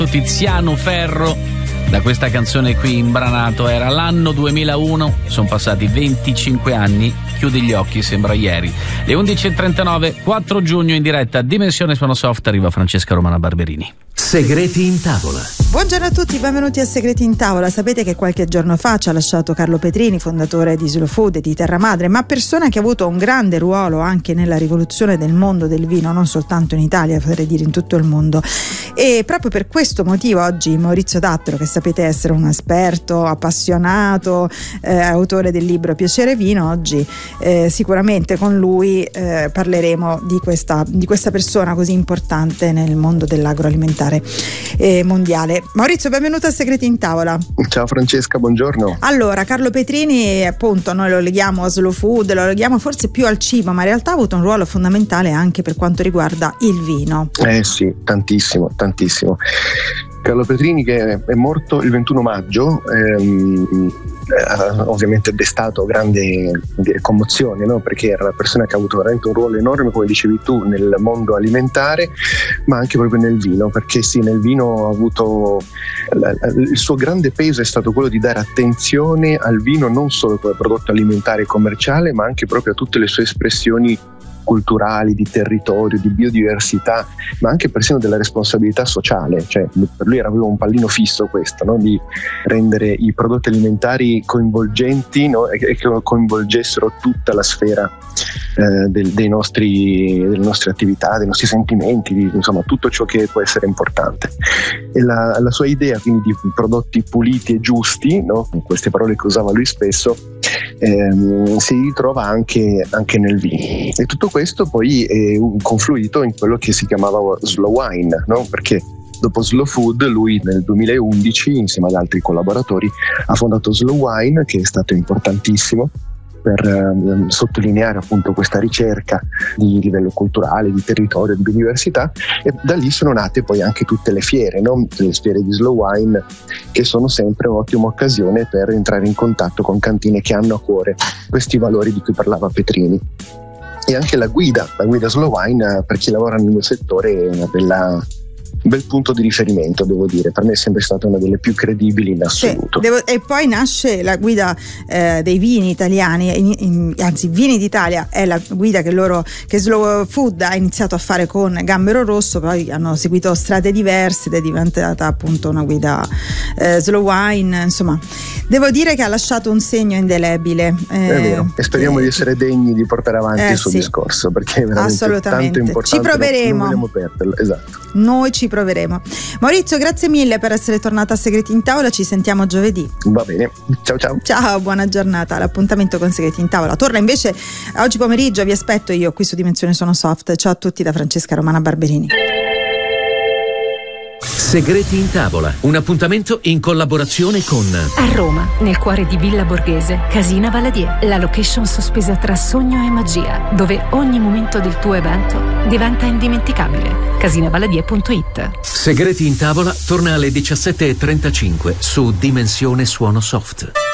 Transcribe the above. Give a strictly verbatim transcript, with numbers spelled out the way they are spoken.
Tiziano Ferro, da questa canzone qui imbranato. Era l'anno duemilauno, sono passati venticinque anni, chiudi gli occhi, sembra ieri. Le undici e trentanove, quattro giugno, in diretta Dimensione Suono Soft, arriva Francesca Romana Barberini. Segreti in tavola. Buongiorno a tutti, benvenuti a Segreti in tavola. Sapete che qualche giorno fa ci ha lasciato Carlo Petrini, fondatore di Slow Food e di Terra Madre, ma persona che ha avuto un grande ruolo anche nella rivoluzione del mondo del vino, non soltanto in Italia, potrei dire in tutto il mondo. E proprio per questo motivo oggi Maurizio Dattero, che sapete essere un esperto, appassionato, eh, autore del libro Piacere Vino, oggi eh, sicuramente con lui eh, parleremo di questa, di questa persona così importante nel mondo dell'agroalimentare eh, mondiale. Maurizio, benvenuto a Segreti in tavola. Ciao Francesca, buongiorno. Allora, Carlo Petrini, appunto, noi lo leghiamo a Slow Food, lo leghiamo forse più al cibo, ma in realtà ha avuto un ruolo fondamentale anche per quanto riguarda il vino. Eh sì, tantissimo, tantissimo. Carlo Petrini, che è morto il ventuno maggio, ehm, ha ovviamente destato grande commozione, no? Perché era una persona che ha avuto veramente un ruolo enorme, come dicevi tu, nel mondo alimentare, ma anche proprio nel vino, perché sì, nel vino ha avuto il suo grande peso è stato quello di dare attenzione al vino non solo come prodotto alimentare e commerciale, ma anche proprio a tutte le sue espressioni culturali, di territorio, di biodiversità, ma anche persino della responsabilità sociale. Cioè, per lui era proprio un pallino fisso questo, no? Di rendere i prodotti alimentari coinvolgenti, no? e, e che coinvolgessero tutta la sfera eh, del, dei nostri, delle nostre attività, dei nostri sentimenti, di, insomma tutto ciò che può essere importante. E la, la sua idea quindi di prodotti puliti e giusti, no? Queste parole che usava lui spesso, ehm, si ritrova anche, anche nel vino. E tutto questo poi è confluito in quello che si chiamava Slow Wine, no? Perché dopo Slow Food lui nel duemilaundici, insieme ad altri collaboratori, ha fondato Slow Wine, che è stato importantissimo per eh, sottolineare appunto questa ricerca di livello culturale, di territorio, di biodiversità, e da lì sono nate poi anche tutte le fiere, no? Le fiere di Slow Wine, che sono sempre un'ottima occasione per entrare in contatto con cantine che hanno a cuore questi valori di cui parlava Petrini. E anche la guida, la guida Slow Wine, per chi lavora nel mio settore, è una bella un bel punto di riferimento, devo dire. Per me è sempre stata una delle più credibili in assoluto. Sì, devo, e poi nasce la guida eh, dei vini italiani, in, in, anzi Vini d'Italia è la guida che loro che Slow Food ha iniziato a fare con Gambero Rosso, poi hanno seguito strade diverse ed è diventata appunto una guida eh, Slow Wine. Insomma, devo dire che ha lasciato un segno indelebile. Eh, è vero, e speriamo che, di essere degni di portare avanti eh, il suo sì. discorso, perché è veramente assolutamente tanto importante. Ci proveremo. Non vogliamo perderlo, esatto. Noi ci proveremo. Maurizio, grazie mille per essere tornata a Segreti in Tavola, ci sentiamo giovedì. Va bene, ciao ciao. Ciao, buona giornata. L'appuntamento con Segreti in Tavola torna invece oggi pomeriggio, vi aspetto io qui su Dimensione Suono Soft. Ciao a tutti da Francesca Romana Barberini. Segreti in tavola, un appuntamento in collaborazione con a Roma, nel cuore di Villa Borghese, Casina Valadier, la location sospesa tra sogno e magia, dove ogni momento del tuo evento diventa indimenticabile. casina valadier punto it. Segreti in tavola torna alle diciassette e trentacinque su Dimensione Suono Soft.